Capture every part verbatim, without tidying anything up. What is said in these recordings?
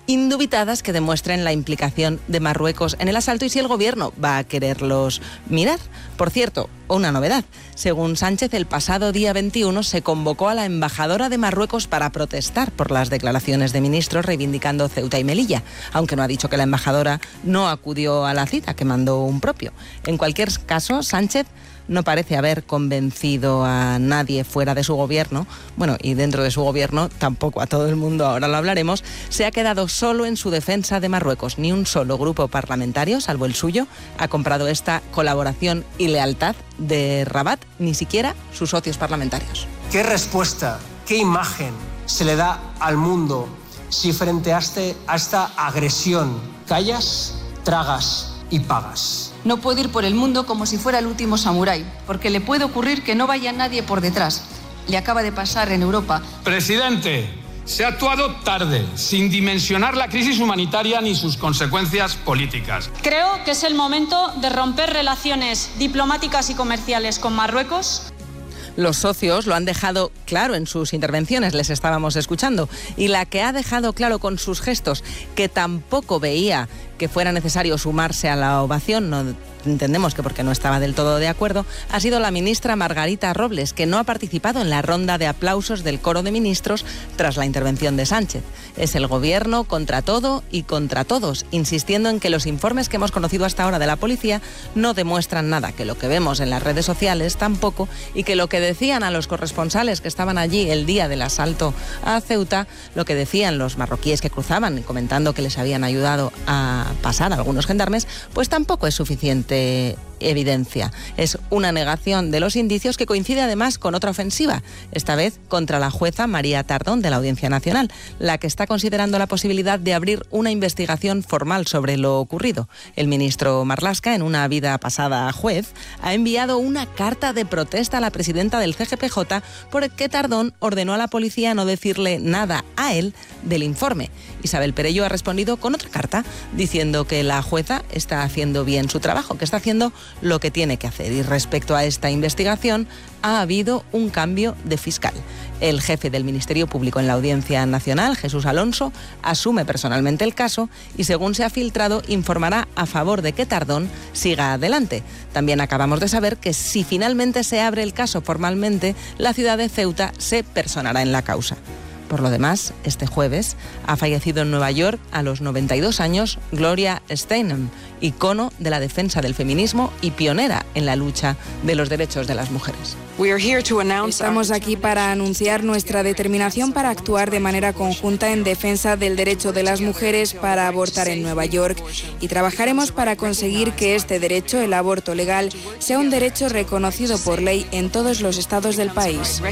indubitadas que demuestren la implicación de Marruecos en el asalto y si el gobierno va a quererlos mirar. Por cierto, una novedad. Según Sánchez, el pasado día veintiuno se convocó a la embajadora de Marruecos para protestar por las declaraciones de ministros reivindicando Ceuta y Melilla, aunque no ha dicho que la embajadora no acudió a la cita, que mandó un propio. En cualquier caso, Sánchez no parece haber convencido a nadie fuera de su gobierno, bueno, y dentro de su gobierno tampoco a todo el mundo, ahora lo hablaremos. Se ha quedado solo en su defensa de Marruecos. Ni un solo grupo parlamentario, salvo el suyo, ha comprado esta colaboración y lealtad de Rabat, ni siquiera sus socios parlamentarios. ¿Qué respuesta, qué imagen se le da al mundo si frente a, este, a esta agresión callas, tragas y pagas? No puede ir por el mundo como si fuera el último samurái, porque le puede ocurrir que no vaya nadie por detrás. Le acaba de pasar en Europa. Presidente, se ha actuado tarde, sin dimensionar la crisis humanitaria ni sus consecuencias políticas. Creo que es el momento de romper relaciones diplomáticas y comerciales con Marruecos. Los socios lo han dejado claro en sus intervenciones, les estábamos escuchando, y la que ha dejado claro con sus gestos que tampoco veía que fuera necesario sumarse a la ovación, no entendemos que porque no estaba del todo de acuerdo, ha sido la ministra Margarita Robles, que no ha participado en la ronda de aplausos del coro de ministros tras la intervención de Sánchez. Es el gobierno contra todo y contra todos, insistiendo en que los informes que hemos conocido hasta ahora de la policía no demuestran nada, que lo que vemos en las redes sociales tampoco, y que lo que decían a los corresponsales que estaban allí el día del asalto a Ceuta, lo que decían los marroquíes que cruzaban comentando que les habían ayudado a pasar a algunos gendarmes, pues tampoco es suficiente evidencia. Es una negación de los indicios que coincide además con otra ofensiva, esta vez contra la jueza María Tardón de la Audiencia Nacional, la que está considerando la posibilidad de abrir una investigación formal sobre lo ocurrido. El ministro Marlaska, en una vida pasada a juez, ha enviado una carta de protesta a la presidenta del C G P J porque Tardón ordenó a la policía no decirle nada a él del informe. Isabel Perello ha respondido con otra carta diciendo que la jueza está haciendo bien su trabajo, que está haciendo lo que tiene que hacer. Y respecto a esta investigación, ha habido un cambio de fiscal. El jefe del Ministerio Público en la Audiencia Nacional, Jesús Alonso, asume personalmente el caso y, según se ha filtrado, informará a favor de que Tardón siga adelante. También acabamos de saber que si finalmente se abre el caso formalmente, la ciudad de Ceuta se personará en la causa. Por lo demás, este jueves ha fallecido en Nueva York a los noventa y dos años Gloria Steinem, icono de la defensa del feminismo y pionera en la lucha de los derechos de las mujeres. Estamos aquí para anunciar nuestra determinación para actuar de manera conjunta en defensa del derecho de las mujeres para abortar en Nueva York y trabajaremos para conseguir que este derecho, el aborto legal, sea un derecho reconocido por ley en todos los estados del país.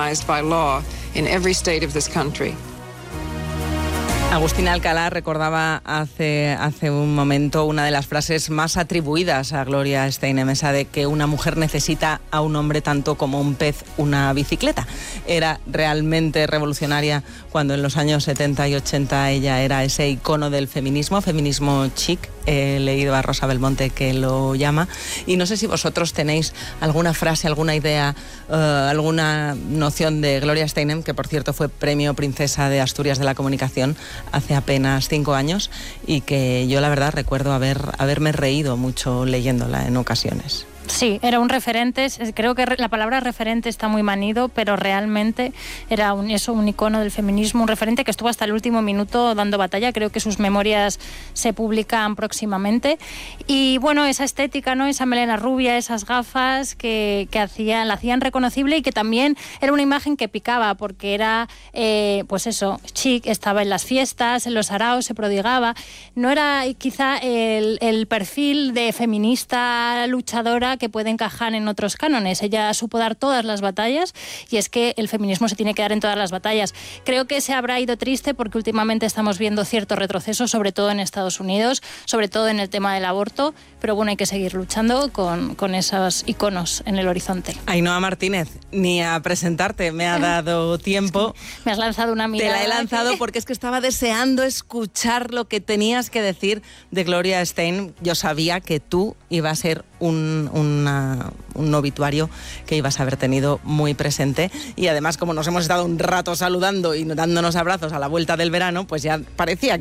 Agustín Alcalá recordaba hace, hace un momento una de las frases más atribuidas a Gloria Steinem, esa de que una mujer necesita a un hombre tanto como un pez una bicicleta. Era realmente revolucionaria cuando en los años setenta y ochenta ella era ese icono del feminismo, feminismo chic. He leído a Rosa Belmonte que lo llama, y no sé si vosotros tenéis alguna frase, alguna idea, uh, alguna noción de Gloria Steinem, que por cierto fue premio Princesa de Asturias de la Comunicación hace apenas cinco años y que yo la verdad recuerdo haber, haberme reído mucho leyéndola en ocasiones. Sí, era un referente, creo que la palabra referente está muy manido, pero realmente era un, eso, un icono del feminismo, un referente que estuvo hasta el último minuto dando batalla. Creo que sus memorias se publican próximamente. Y bueno, esa estética, ¿no? Esa melena rubia, esas gafas que, que hacían, la hacían reconocible y que también era una imagen que picaba porque era, eh, pues eso, chic, estaba en las fiestas, en los saraos, se prodigaba. No era quizá el, el perfil de feminista luchadora que puede encajar en otros cánones. Ella supo dar todas las batallas y es que el feminismo se tiene que dar en todas las batallas. Creo que se habrá ido triste porque últimamente estamos viendo cierto retroceso, sobre todo en Estados Unidos, sobre todo en el tema del aborto, pero bueno, hay que seguir luchando con, con esos iconos en el horizonte. Ainhoa Martínez, ni a presentarte me ha dado tiempo. Me has lanzado una mirada. Te la he lanzado que... porque es que estaba deseando escuchar lo que tenías que decir de Gloria Steinem. Yo sabía que tú ibas a ser un, una, un obituario que ibas a haber tenido muy presente, y además como nos hemos estado un rato saludando y dándonos abrazos a la vuelta del verano, pues ya parecía que